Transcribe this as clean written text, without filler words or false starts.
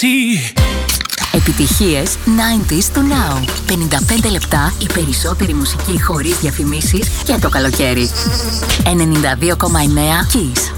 Επιτυχίες 90s to now. 55 λεπτά η περισσότερη μουσική χωρίς διαφημίσεις για το καλοκαίρι. 92,9 Kiss.